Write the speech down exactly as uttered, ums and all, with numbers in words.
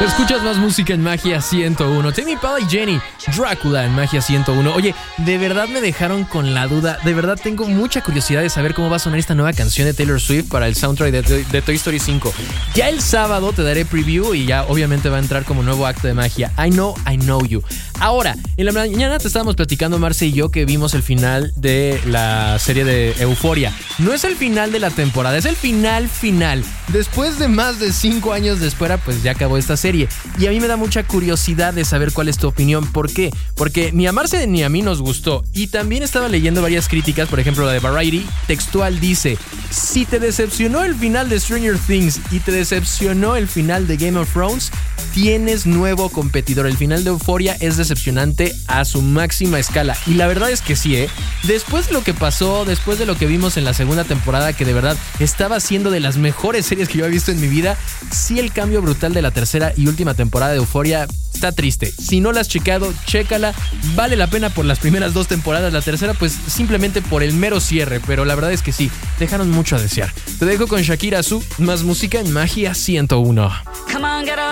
Escuchas más música en Magia ciento uno. Tame Impala y Jenny, Drácula en Magia ciento uno. Oye, de verdad me dejaron con la duda. De verdad tengo mucha curiosidad de saber cómo va a sonar esta nueva canción de Taylor Swift para el soundtrack de, de, de Toy Story cinco. Ya el sábado te daré preview y ya obviamente va a entrar como nuevo acto de magia. I know, I know you. Ahora, en la mañana te estábamos platicando, Marce y yo, que vimos el final de la serie de Euphoria. No es el final de la temporada, es el final final. Después de más de cinco años de espera, pues ya acabó esta serie. Y a mí me da mucha curiosidad de saber cuál es tu opinión. ¿Por qué? Porque ni a Marce ni a mí nos gustó. Y también estaba leyendo varias críticas, por ejemplo la de Variety, textual dice: si te decepcionó el final de Stranger Things y te decepcionó el final de Game of Thrones, tienes nuevo competidor. El final de Euphoria es decepcionante a su máxima escala. Y la verdad es que sí, ¿eh? Después de lo que pasó, después de lo que vimos en la segunda temporada, que de verdad estaba siendo de las mejores series que yo he visto en mi vida, sí, el cambio brutal de la tercera y última temporada de Euphoria está triste. Si no la has checado, chécala. Vale la pena por las primeras dos temporadas. La tercera, pues simplemente por el mero cierre. Pero la verdad es que sí, dejaron mucho a desear. Te dejo con Shakira Su, más música en Magia ciento uno. Come on, get up.